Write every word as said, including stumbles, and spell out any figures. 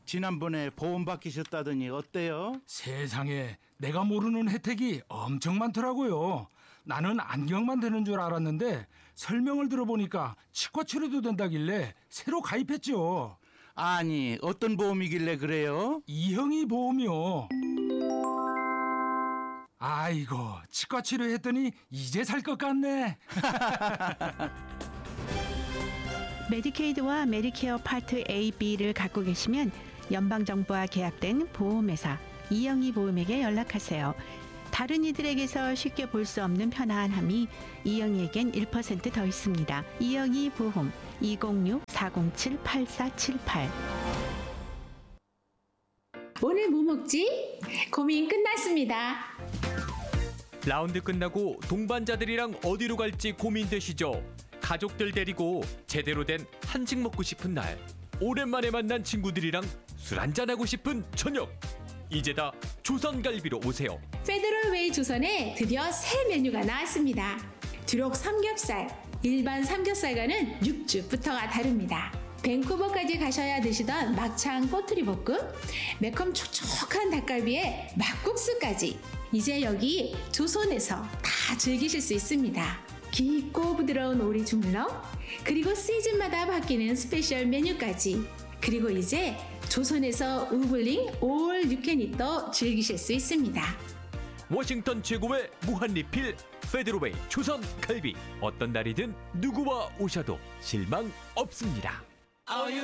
지난번에 보험 받기셨다더니 어때요? 세상에 내가 모르는 혜택이 엄청 많더라고요. 나는 안경만 되는 줄 알았는데 설명을 들어보니까 치과 치료도 된다길래 새로 가입했죠. 아니, 어떤 보험이길래 그래요? 이형이 보험이요. 아이고, 치과 치료했더니 이제 살 것 같네. 메디케이드와 메디케어 파트 A, B를 갖고 계시면 연방정부와 계약된 보험회사 이영희 보험에게 연락하세요. 다른 이들에게서 쉽게 볼 수 없는 편안함이 이영희에겐 일 퍼센트 더 있습니다. 이영희 보험 이공육 사공칠 팔사칠팔. 오늘 뭐 먹지? 고민 끝났습니다. 라운드 끝나고 동반자들이랑 어디로 갈지 고민되시죠? 가족들 데리고 제대로 된 한식 먹고 싶은 날, 오랜만에 만난 친구들이랑 술 한잔하고 싶은 저녁, 이제 다 조선갈비로 오세요. 페더럴웨이 조선에 드디어 새 메뉴가 나왔습니다. 두록 삼겹살, 일반 삼겹살과는 육즙부터가 다릅니다. 밴쿠버까지 가셔야 드시던 막창 꼬투리 볶음, 매콤 촉촉한 닭갈비에 막국수까지 이제 여기 조선에서 다 즐기실 수 있습니다. 깊고 부드러운 오리 주물럭, 그리고 시즌마다 바뀌는 스페셜 메뉴까지, 그리고 이제 조선에서 우블링 올 유캔잇도 즐기실 수 있습니다. 워싱턴 최고의 무한리필 페더럴웨이 조선 갈비, 어떤 날이든 누구와 오셔도 실망 없습니다. All you